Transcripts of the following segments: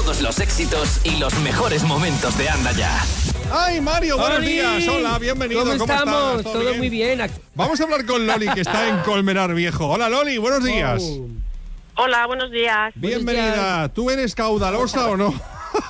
todos los éxitos y los mejores momentos de Anda Ya. ¡Ay, Mario! Buenos días. Hola, bienvenido. ¿Cómo estamos? estás? Todo muy bien. Vamos a hablar con Loli, que está en Colmenar Viejo. Hola, Loli, buenos días. Hola, buenos días. Bienvenida. ¿Tú eres caudalosa o no?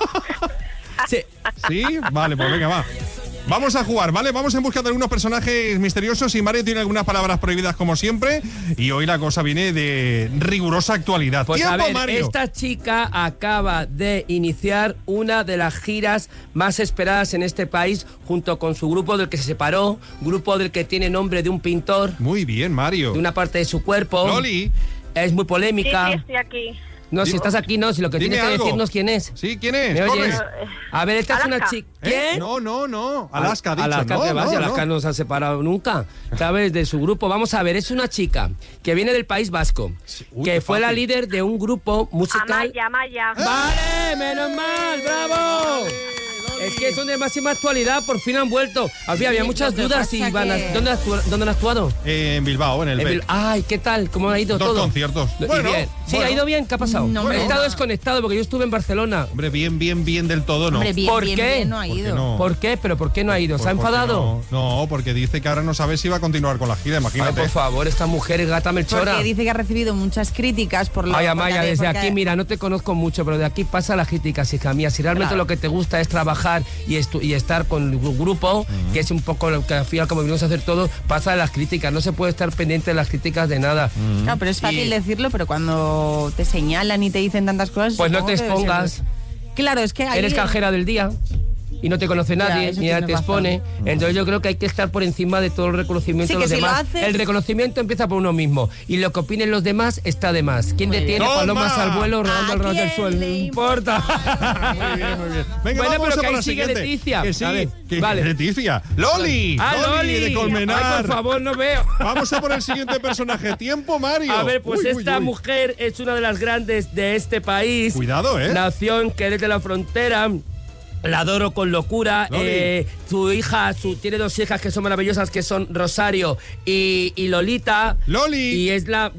Sí. ¿Sí? Vale, pues venga, va. Vamos a jugar, ¿vale? Vamos en busca de algunos personajes misteriosos y Mario tiene algunas palabras prohibidas como siempre y hoy la cosa viene de rigurosa actualidad. Pues ¡Tiempo, a ver, Mario! esta chica acaba de iniciar una de las giras más esperadas en este país junto con su grupo del que se separó, grupo del que tiene nombre de un pintor, Muy bien, Mario. de una parte de su cuerpo. Loli. Es muy Sí, polémica. sí, estoy aquí. No, si estás aquí, no, si lo que Dime tienes que algo. decirnos quién es. ¿Sí? ¿Quién es? ¿Me Corre. oyes? A ver, esta es una Alaska. chica. ¿Eh? ¿Quién? No. Alaska, ha dicho. Alaska, no, que va, si no, Alaska no se ha separado nunca, ¿sabes? De su grupo. Vamos a ver, es una chica que viene del País Vasco, Uy, que qué fue la fácil. líder de un grupo musical. Amaya. ¡Vale! ¡Menos mal! ¡Bravo! Es que son de máxima actualidad, por fin han vuelto. Había muchas dudas y van a... ¿Dónde han actuado? En Bilbao, en el B. Ay, ¿qué tal? ¿Cómo ha ido Dos todo? conciertos. Y Bueno, bien. Sí, bueno. ¿ha ido bien? ¿Qué ha pasado? No, He hombre, estado no. desconectado porque yo estuve en Barcelona. Hombre, bien del todo, ¿no? Hombre, bien, ¿Por bien, qué? bien, no ha ¿Por qué ido. no? ¿Por qué? ¿Pero por qué no ha ido? ¿Se ha Pues porque enfadado? No, porque dice que ahora no sabe si va a continuar con la gira, Ay, imagínate. por favor, esta mujer es gata melchora. Porque dice que ha recibido muchas críticas por lo Ay, Amaya, porque- desde porque- aquí, mira, no te conozco mucho, pero de aquí pasa la crítica, hija mía. Si realmente Claro. lo que te gusta es trabajar y estar con el grupo, que es un poco lo que al final, como venimos a hacer todo, pasa de las críticas. No se puede estar pendiente de las críticas de nada. Claro, pero es fácil Y- decirlo, pero cuando te señalan y te dicen tantas cosas... Pues no supongo te que debe expongas. ser- Claro, es que ahí... Eres cajera del día y no te conoce Ya, nadie, eso ni nadie tienes te expone. razón. Entonces yo creo que hay que estar por encima de todo el reconocimiento Sí, de los que si lo demás. haces- El reconocimiento empieza por uno mismo. Y lo que opinen los demás está de más. ¿Quién Muy detiene bien. palomas ¡Toma! al vuelo rodando ¿A al ras del quién suelo? No le importa. Muy bien. Venga, Bueno, vamos pero a que por ahí la sigue siguiente. Leticia. Que sí, A ver, que vale. Leticia. ¡Loli! Loli de Colmenar. Ay, por favor, no veo. Vamos a por el siguiente personaje. ¡Tiempo, Mario! A ver, pues Uy, uy, esta uy. mujer es una de las grandes de este país. Cuidado, ¿eh? Nació en Jerez de la Frontera. La adoro con locura. Loli. Su hija, tiene dos hijas que son maravillosas, que son Rosario y Lolita. Loli. Y es la...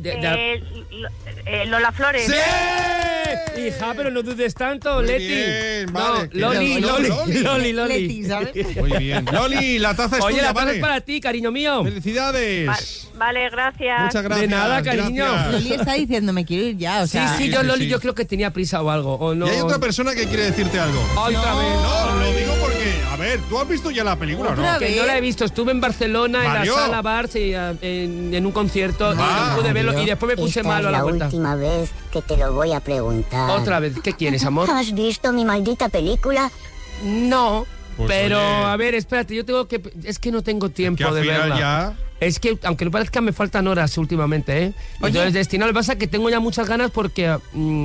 Lola Flores. ¡Sí! Hija, pero no dudes tanto, Muy Leti. bien, vale, que No, Loli, ya- Loli. Leti, ¿sabes? Muy bien. Loli, la taza es Oye, tuya, la taza ¿vale? es para ti, cariño mío. ¡Felicidades! Vale, gracias. Muchas gracias. De nada, cariño. gracias. Loli está diciendo, me quiero ir ya, o Sí, sea... sí, sí, yo, sí, Loli, sí. yo creo que tenía prisa o algo. O no. Y hay otra persona que quiere decirte algo. Ay, otra vez. No, lo digo porque, a ver, tú has visto ya la película, ¿no? Otra Que vez. no la he visto, estuve en Barcelona, Mario. en la sala Barça, en un concierto, y Ah. no pude verlo, y después me puse Esta malo a es la la vuelta. última vez que te lo voy a preguntar. Otra vez, ¿qué quieres, amor? ¿Has visto mi maldita película? No, Pues, pero oye. a ver, espérate, yo tengo que... Es que no tengo tiempo Que al de final verla. ya... Es que, aunque no parezca, me faltan horas últimamente, ¿eh? Entonces, destinado, lo que pasa es que tengo ya muchas ganas porque...